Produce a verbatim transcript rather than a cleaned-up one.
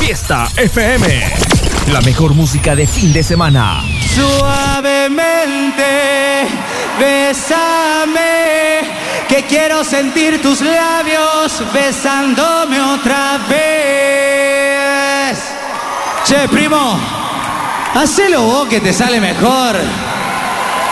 Fiesta F M. La mejor música de fin de semana. Suavemente, bésame, que quiero sentir tus labios besándome otra vez. Che, primo, hacelo vos que te sale mejor.